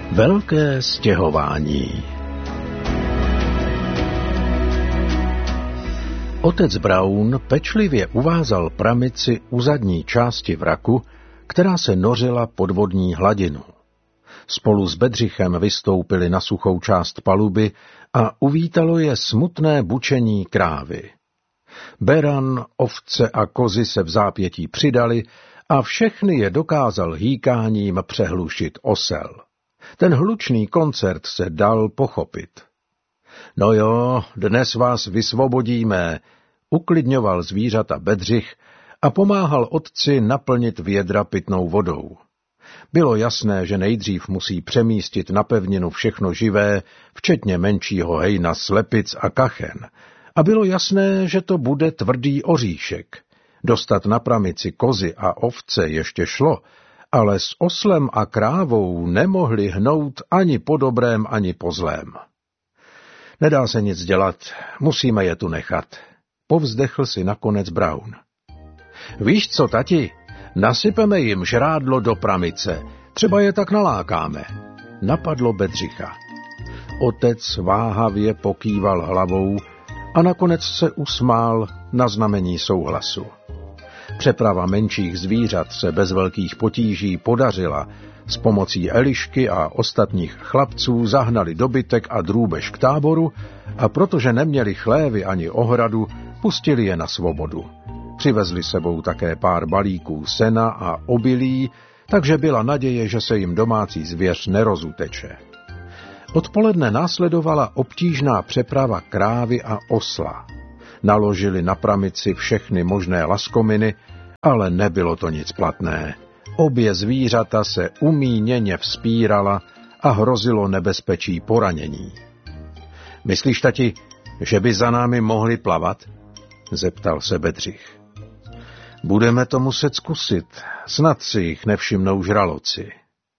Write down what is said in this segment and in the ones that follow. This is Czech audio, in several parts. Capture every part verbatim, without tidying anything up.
Velké stěhování. Otec Brown pečlivě uvázal pramici u zadní části vraku, která se nořila pod vodní hladinu. Spolu s Bedřichem vystoupili na suchou část paluby a uvítalo je smutné bučení krávy. Beran, ovce a kozy se v zápětí přidali a všechny je dokázal hýkáním přehlušit osel. Ten hlučný koncert se dal pochopit. No jo, dnes vás vysvobodíme, uklidňoval zvířata Bedřich a pomáhal otci naplnit vědra pitnou vodou. Bylo jasné, že nejdřív musí přemístit na pevninu všechno živé, včetně menšího hejna slepic a kachen. A bylo jasné, že to bude tvrdý oříšek. Dostat na pramici kozy a ovce ještě šlo, ale s oslem a krávou nemohli hnout ani po dobrém, ani po zlém. Nedá se nic dělat, musíme je tu nechat, povzdechl si nakonec Brown. Víš co, tati, nasypeme jim žrádlo do pramice, třeba je tak nalákáme, napadlo Bedřicha. Otec váhavě pokýval hlavou a nakonec se usmál na znamení souhlasu. Přeprava menších zvířat se bez velkých potíží podařila. S pomocí Elišky a ostatních chlapců zahnali dobytek a drůbež k táboru a protože neměli chlévy ani ohradu, pustili je na svobodu. Přivezli sebou také pár balíků sena a obilí, takže byla naděje, že se jim domácí zvěř nerozuteče. Odpoledne následovala obtížná přeprava krávy a osla. Naložili na pramici všechny možné laskominy, ale nebylo to nic platné. Obě zvířata se umíněně vzpírala a hrozilo nebezpečí poranění. Myslíš, tati, že by za námi mohli plavat? Zeptal se Bedřich. Budeme to muset zkusit, snad si jich nevšimnou žraloci.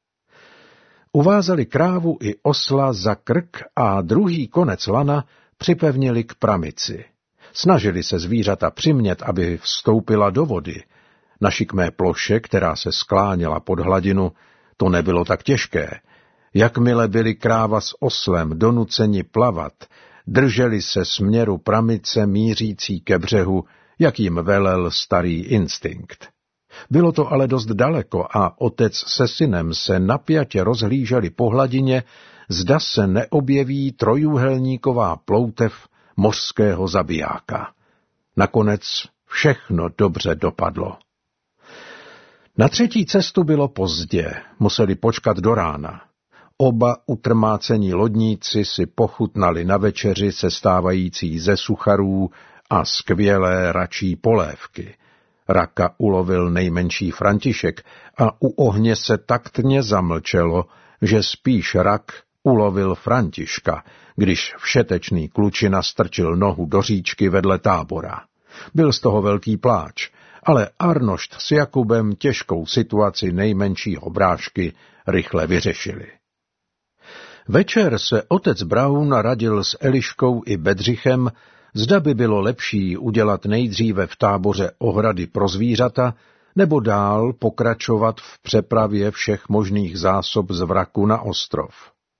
Uvázali krávu i osla za krk a druhý konec lana připevnili k pramici. Snažili se zvířata přimět, aby vstoupila do vody. Na šikmé ploše, která se skláněla pod hladinu, to nebylo tak těžké. Jakmile byli kráva s oslem donuceni plavat, drželi se směru pramice mířící ke břehu, jak jim velel starý instinkt. Bylo to ale dost daleko a otec se synem se napjatě rozhlíželi po hladině, zda se neobjeví trojúhelníková ploutev mořského zabijáka. Nakonec všechno dobře dopadlo. Na třetí cestu bylo pozdě, museli počkat do rána. Oba utrmácení lodníci si pochutnali na večeři sestávající ze sucharů a skvělé račí polévky. Raka ulovil nejmenší František a u ohně se taktně zamlčelo, že spíš rak ulovil Františka, když všetečný klučina strčil nohu do říčky vedle tábora. Byl z toho velký pláč, ale Arnošt s Jakubem těžkou situaci nejmenšího brášky rychle vyřešili. Večer se otec Brown radil s Eliškou i Bedřichem, zda by bylo lepší udělat nejdříve v táboře ohrady pro zvířata, nebo dál pokračovat v přepravě všech možných zásob z vraku na ostrov.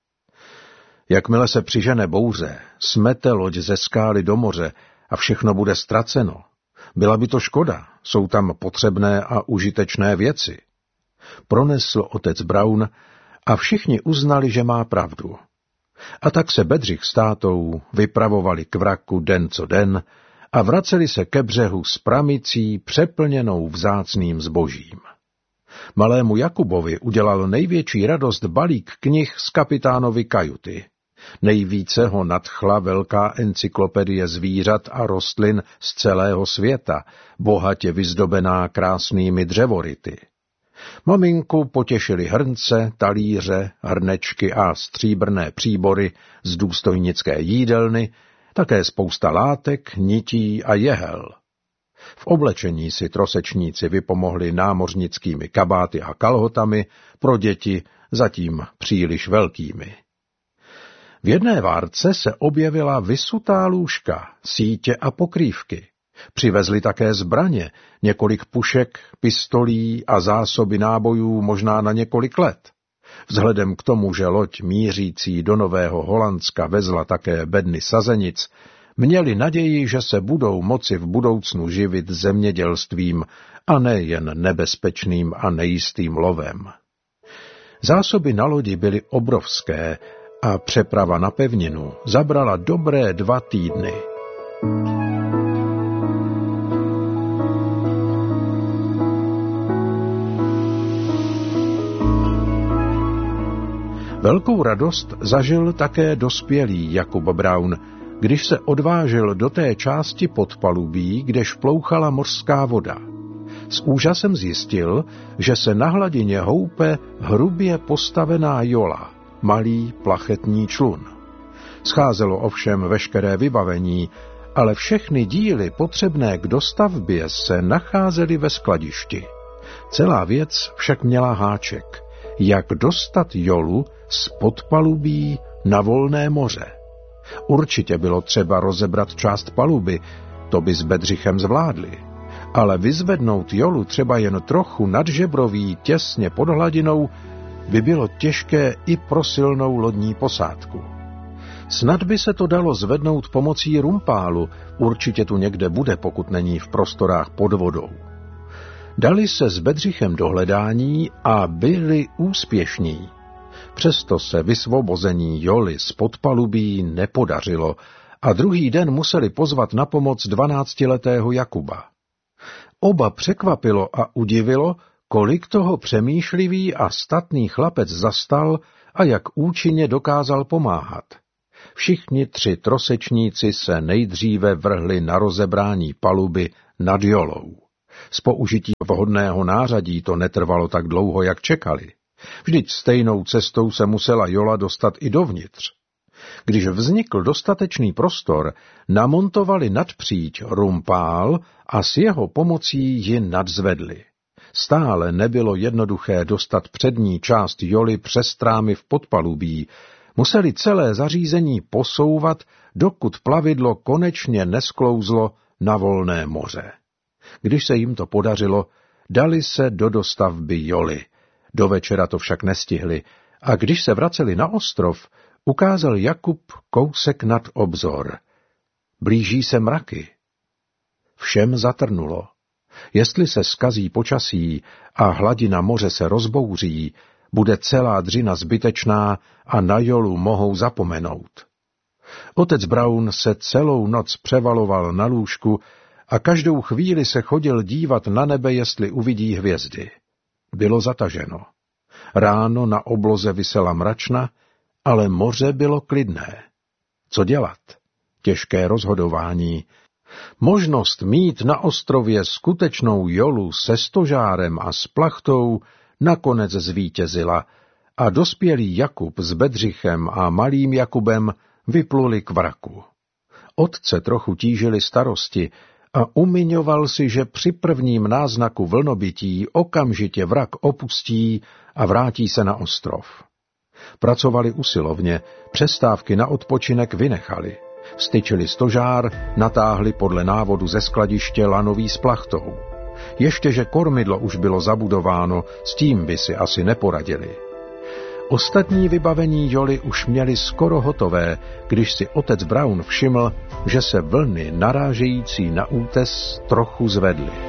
Jakmile se přižene bouře, smete loď ze skály do moře a všechno bude ztraceno. Byla by to škoda, jsou tam potřebné a užitečné věci. Pronesl otec Brown a všichni uznali, že má pravdu. A tak se Bedřich s tátou vypravovali k vraku den co den a vraceli se ke břehu s pramicí přeplněnou vzácným zbožím. Malému Jakubovi udělal největší radost balík knih z kapitánovy kajuty. Nejvíce ho nadchla velká encyklopedie zvířat a rostlin z celého světa, bohatě vyzdobená krásnými dřevoryty. Maminku potěšili hrnce, talíře, hrnečky a stříbrné příbory z důstojnické jídelny, také spousta látek, nití a jehel. V oblečení si trosečníci vypomohli námořnickými kabáty a kalhotami, pro děti zatím příliš velkými. V jedné várce se objevila vysutá lůžka, sítě a pokrývky. Přivezli také zbraně, několik pušek, pistolí a zásoby nábojů možná na několik let. Vzhledem k tomu, že loď mířící do Nového Holandska vezla také bedny sazenic, měli naději, že se budou moci v budoucnu živit zemědělstvím a ne jen nebezpečným a nejistým lovem. Zásoby na lodi byly obrovské a přeprava na pevninu zabrala dobré dva týdny. Velkou radost zažil také dospělý Jakub Braun, když se odvážil do té části podpalubí, kde šplouchala mořská voda. S úžasem zjistil, že se na hladině houpe hrubě postavená jola, malý plachetní člun. Scházelo ovšem veškeré vybavení, ale všechny díly potřebné k dostavbě se nacházely ve skladišti. Celá věc však měla háček, jak dostat jolu z podpalubí na volné moře. Určitě bylo třeba rozebrat část paluby, to by s Bedřichem zvládli, ale vyzvednout jolu třeba jen trochu nadžebroví těsně pod hladinou by bylo těžké i pro silnou lodní posádku. Snad by se to dalo zvednout pomocí rumpálu, určitě tu někde bude, pokud není v prostorách pod vodou. Dali se s Bedřichem do hledání a byli úspěšní. Přesto se vysvobození joly z podpalubí nepodařilo a druhý den museli pozvat na pomoc dvanáctiletého Jakuba. Oba překvapilo a udivilo, kolik toho přemýšlivý a statný chlapec zastal a jak účinně dokázal pomáhat. Všichni tři trosečníci se nejdříve vrhli na rozebrání paluby nad jolou. S použitím vhodného nářadí to netrvalo tak dlouho, jak čekali. Vždyť stejnou cestou se musela jola dostat i dovnitř. Když vznikl dostatečný prostor, namontovali nadpříč rumpál a s jeho pomocí ji nadzvedli. Stále nebylo jednoduché dostat přední část joly přes trámy v podpalubí, museli celé zařízení posouvat, dokud plavidlo konečně nesklouzlo na volné moře. Když se jim to podařilo, dali se do dostavby joly. Do večera to však nestihli a když se vraceli na ostrov, ukázal Jakub kousek nad obzor. Blíží se mraky. Všem zatrnulo. Jestli se zkazí počasí a hladina moře se rozbouří, bude celá dřina zbytečná a na jolu mohou zapomenout. Otec Braun se celou noc převaloval na lůžku a každou chvíli se chodil dívat na nebe, jestli uvidí hvězdy. Bylo zataženo. Ráno na obloze visela mračna, ale moře bylo klidné. Co dělat? Těžké rozhodování. Možnost mít na ostrově skutečnou jolu se stožárem a s plachtou nakonec zvítězila a dospělý Jakub s Bedřichem a malým Jakubem vypluli k vraku. Otce trochu tížili starosti a umiňoval si, že při prvním náznaku vlnobytí okamžitě vrak opustí a vrátí se na ostrov. Pracovali usilovně, přestávky na odpočinek vynechali. Styčili stožár, natáhli podle návodu ze skladiště lanový s plachtou. Ještěže kormidlo už bylo zabudováno, s tím by si asi neporadili. Ostatní vybavení joly už měli skoro hotové, když si otec Braun všiml, že se vlny narážející na útes trochu zvedly.